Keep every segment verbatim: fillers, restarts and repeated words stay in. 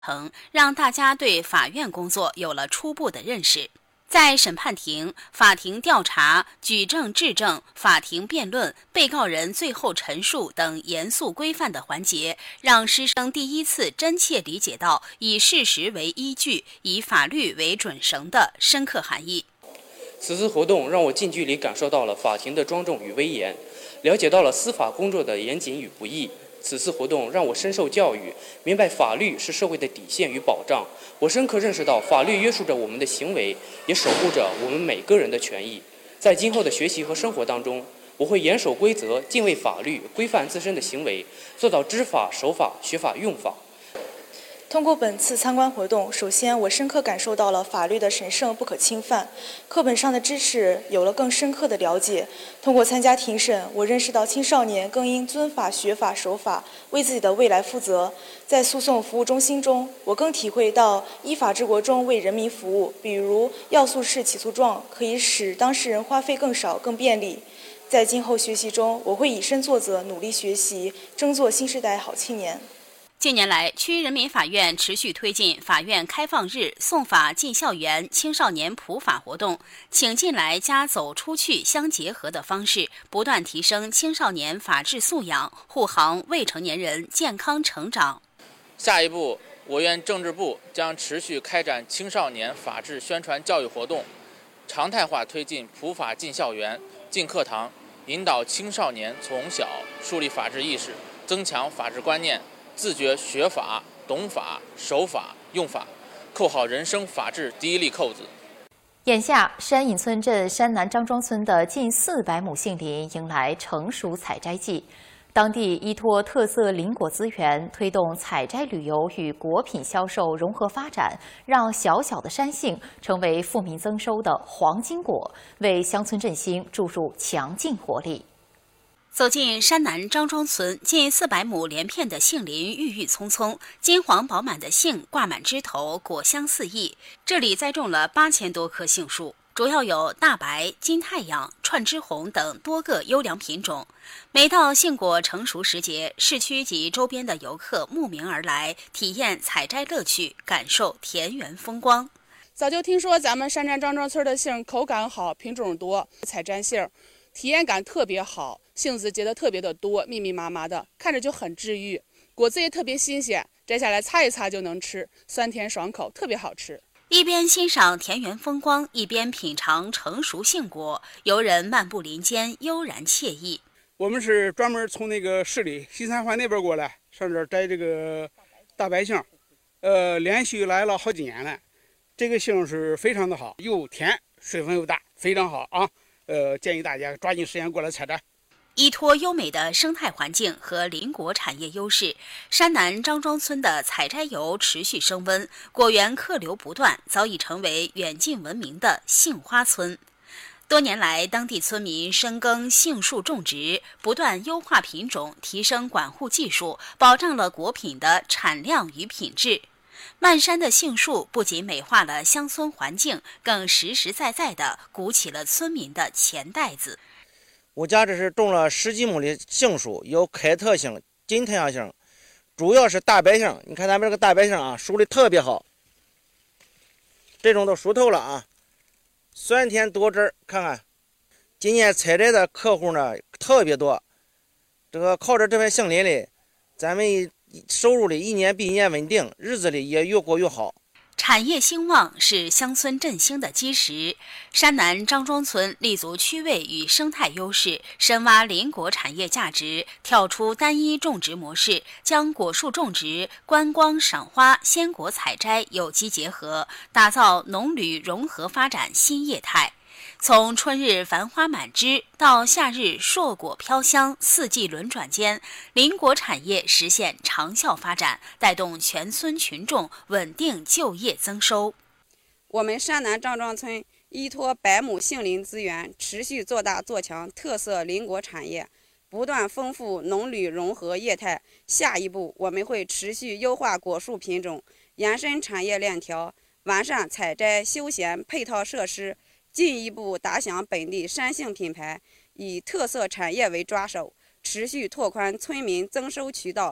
程，让大家对法院工作有了初步的认识。在审判庭、法庭调查、举证质证、法庭辩论、被告人最后陈述等严肃规范的环节，让师生第一次真切理解到以事实为依据、以法律为准绳的深刻含义。 此次活动让我近距离感受到了法庭的庄重与威严，了解到了司法工作的严谨与不易。此次活动让我深受教育，明白法律是社会的底线与保障。我深刻认识到，法律约束着我们的行为，也守护着我们每个人的权益。在今后的学习和生活当中，我会严守规则，敬畏法律，规范自身的行为，做到知法、守法、学法、用法。 通过本次参观活动，首先我深刻感受到了法律的神圣不可侵犯，课本上的知识有了更深刻的了解。通过参加庭审，我认识到青少年更应遵法、学法、守法，为自己的未来负责。在诉讼服务中心中，我更体会到依法治国中为人民服务，比如要诉式起诉状可以使当事人花费更少、更便利。在今后学习中，我会以身作则，努力学习，争做新时代好青年。 近年来，区人民法院持续推进法院开放日、送法进校园、青少年普法活动，请进来加走出去相结合的方式，不断提升青少年法治素养，护航未成年人健康成长。 下一步，我院政治部将持续开展青少年法治宣传教育活动，常态化推进普法进校园、进课堂，引导青少年从小树立法治意识，增强法治观念，自觉学法、懂法、守法、用法，扣好人生法治第一粒扣子。 眼下，山隐村镇山南张庄村的近四百亩杏林迎来成熟采摘季，当地依托特色林果资源，推动采摘旅游与果品销售融合发展，让小小的山杏成为富民增收的黄金果，为乡村振兴注入强劲活力。 走进山南张庄村，近四百亩连片的杏林郁郁葱葱，金黄饱满的杏挂满枝头，果香四溢。这里栽种了八千多棵杏树，主要有大白、金太阳、串枝红等多个优良品种。每到杏果成熟时节，市区及周边的游客慕名而来，体验采摘乐趣，感受田园风光。 早就听说咱们山南张庄村的杏口感好，品种多，采摘杏体验感特别好，杏子结的特别的多，密密麻麻的，看着就很治愈。果子也特别新鲜，摘下来擦一擦就能吃，酸甜爽口，特别好吃。 一边欣赏田园风光，一边品尝成熟杏果，游人漫步林间，悠然惬意。 我们是专门从那个市里西三环那边过来，上这儿摘这个大白杏，呃，连续来了好几年了。这个杏是非常的好，又甜，水分又大，非常好啊。呃，建议大家抓紧时间过来采摘。 依托优美的生态环境和林果产业优势，山南张庄村的采摘游持续升温，果园客流不断，早已成为远近闻名的杏花村。多年来，当地村民深耕杏树种植，不断优化品种，提升管护技术，保障了果品的产量与品质。漫山的杏树不仅美化了乡村环境，更实实在在地鼓起了村民的钱袋子。 我家这是种了十几亩的杏树，有凯特杏、金太阳杏，主要是大白杏。你看咱们这个大白杏啊，熟的特别好，这种都熟透了啊，酸甜多汁儿。看看，今年采摘的客户呢特别多，这个靠着这片杏林里，咱们收入里一年比一年稳定，日子里也越过越好。 产业兴旺是乡村振兴的基石。山南张庄村立足区位与生态优势，深挖林果产业价值，跳出单一种植模式，将果树种植、观光赏花、鲜果采摘有机结合，打造农旅融合发展新业态。从春日繁花满枝到夏日硕果飘香，四季轮转间，林果产业实现长效发展，带动全村群众稳定就业增收。 我们山南张庄村依托百亩杏林资源，持续做大做强特色林果产业，不断丰富农旅融合业态。下一步，我们会持续优化果树品种，延伸产业链条，完善采摘休闲配套设施，进一步打响本地山杏品牌，以特色产业为抓手，持续拓宽村民增收渠道，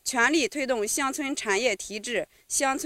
全力推动乡村产业提质、乡村